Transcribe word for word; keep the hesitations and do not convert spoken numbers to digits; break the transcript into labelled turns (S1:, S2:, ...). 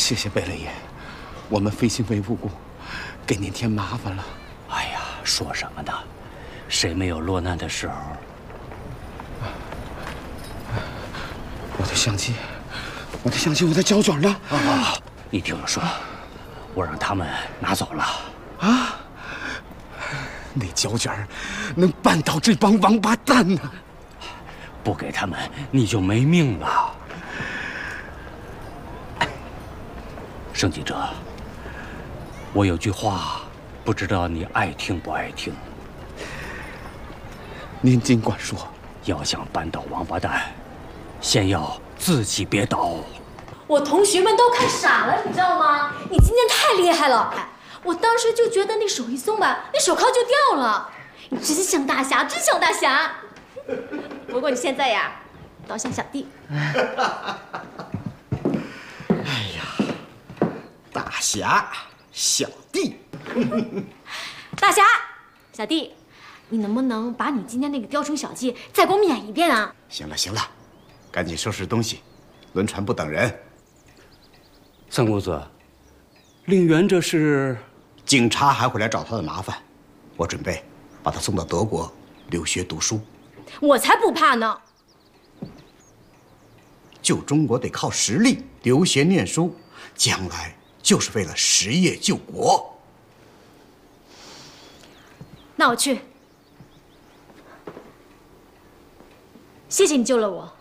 S1: 谢谢贝勒爷，我们非亲非无故，给您添麻烦了。
S2: 哎呀，说什么呢？谁没有落难的时候？
S1: 我的相机，我的相机，我的胶卷呢？
S2: 啊，你听我说，我让他们拿走了。
S1: 啊？那胶卷能绊倒这帮王八蛋呢？
S2: 不给他们，你就没命了。盛记者，我有句话，不知道你爱听不爱听。
S1: 您尽管说。
S2: 要想扳倒王八蛋，先要自己别倒。
S3: 我同学们都看傻了，你知道吗？你今天太厉害了，我当时就觉得那手一松吧，那手铐就掉了。你真像大侠，真像大侠。不过你现在呀，倒像小弟。
S4: 哎呀，大侠，小弟。
S3: 大侠，小弟，你能不能把你今天那个雕虫小技再给我们演一遍啊？
S4: 行了行了，赶紧收拾东西，轮船不等人。
S2: 三公子，令媛这是？
S4: 警察还会来找他的麻烦，我准备把他送到德国留学读书。
S3: 我才不怕呢！
S4: 救中国得靠实力，留学念书，将来就是为了实业救国。
S3: 那我去。谢谢你救了我。